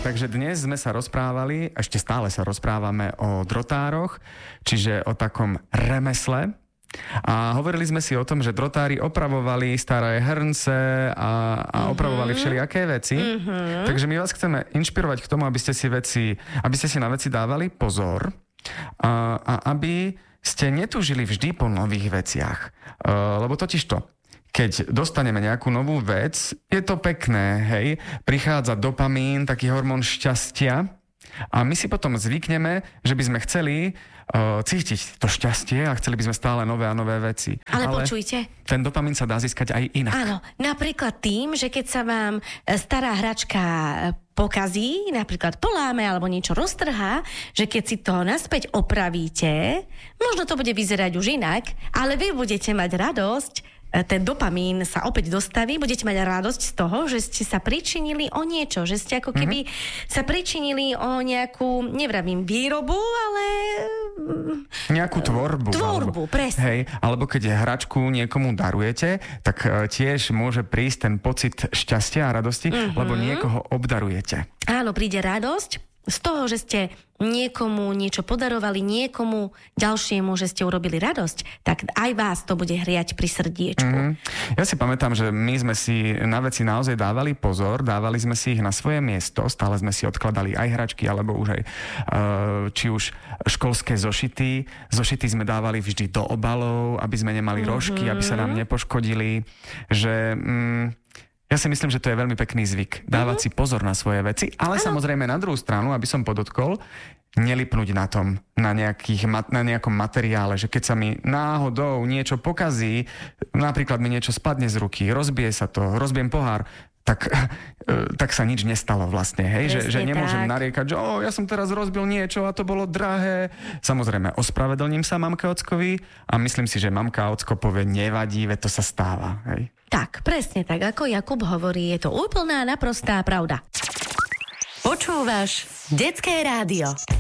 Takže dnes sme sa rozprávali, ešte stále sa rozprávame o drotároch, čiže o takom remesle. A hovorili sme si o tom, že drotári opravovali staré hrnce a opravovali všelijaké veci. Takže my vás chceme inšpirovať k tomu, aby ste si na veci dávali pozor a aby ste netúžili vždy po nových veciach. Lebo totižto, keď dostaneme nejakú novú vec, je to pekné, hej? Prichádza dopamín, taký hormón šťastia a my si potom zvykneme, že by sme chceli cítiť to šťastie a chceli by sme stále nové a nové veci. Ale počujte. Ten dopamín sa dá získať aj inak. Áno, napríklad tým, že keď sa vám stará hračka pokazí, napríklad poláme alebo niečo roztrhá, že keď si to naspäť opravíte, možno to bude vyzerať už inak, ale vy budete mať radosť, ten dopamín sa opäť dostaví, budete mať radosť z toho, že ste sa pričinili o niečo, že ste ako keby sa pričinili o nejakú, nevravím výrobu, ale nejakú tvorbu. Tvorbu, presne. Hej, alebo keď hračku niekomu darujete, tak tiež môže prísť ten pocit šťastia a radosti, lebo niekoho obdarujete. Áno, príde radosť z toho, že ste niekomu niečo podarovali, niekomu ďalšiemu, že ste urobili radosť, tak aj vás to bude hriať pri srdiečku. Ja si pamätám, že my sme si na veci naozaj dávali pozor, dávali sme si ich na svoje miesto, stále sme si odkladali aj hračky, alebo už aj či už školské zošity. Zošity sme dávali vždy do obalov, aby sme nemali rožky, aby sa nám nepoškodili, že... Ja si myslím, že to je veľmi pekný zvyk. Dávať si pozor na svoje veci, ale samozrejme na druhú stranu, aby som podotkol, nelipnúť na tom, na nejakom materiále, že keď sa mi náhodou niečo pokazí, napríklad mi niečo spadne z ruky, rozbije sa to, rozbijem pohár, tak sa nič nestalo vlastne, hej? Že nemôžem nariekať, že ja som teraz rozbil niečo a to bolo drahé. Samozrejme, ospravedlním sa mamke Ockovi a myslím si, že mamka Ocko povie, nevadí, veď to sa stáva, hej? Tak, presne tak, ako Jakub hovorí, je to úplná naprostá pravda. Počúvaš Detské rádio.